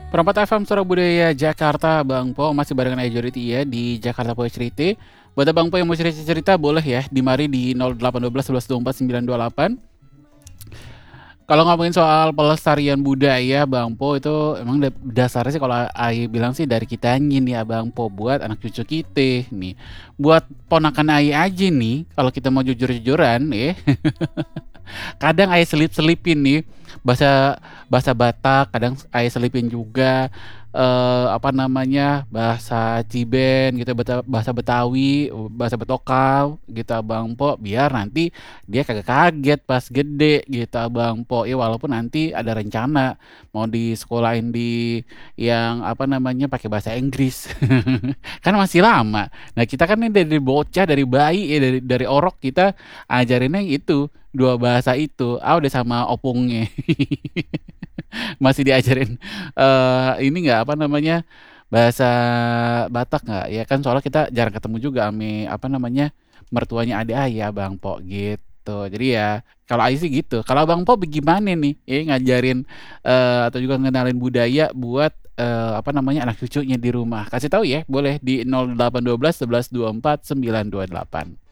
Perempat FM Suara Budaya Jakarta, Bang Po masih barengan Majority ya di Jakarta Poetry. Buat Bang Po yang mau cerita-cerita boleh ya di mari di 0812 11 24 928. Kalau ngomongin soal pelestarian budaya Bang Po itu emang dasarnya sih kalau Ai bilang sih dari kita nih ya Bang Po buat anak cucu kita nih. Buat ponakan Ai aja nih kalau kita mau jujur-jujuran ya. Kadang Ai selip-selipin nih bahasa bahasa Batak, kadang Ai selipin juga apa namanya bahasa Ciben gitu, bahasa Betawi, bahasa Betokau gitu Abang Po, biar nanti dia kagak kaget pas gede gitu Abang Po. Ya walaupun nanti ada rencana mau disekolahin di yang apa namanya pakai bahasa Inggris. Kan masih lama. Nah, kita kan ini dari bocah, dari bayi ya dari orok kita ajarinnya itu dua bahasa itu. Ah udah sama opungnya. Masih diajarin ini nggak apa namanya bahasa Batak nggak? Ya kan soalnya kita jarang ketemu juga ame apa namanya mertuanya adik ayah Bang Po gitu. Jadi ya kalau Ai sih gitu. Kalau Bang Po bagaimana nih? Ya ngajarin atau juga ngenalin budaya buat apa namanya anak cucunya di rumah. Kasih tahu ya, boleh di 0812 11 24 928.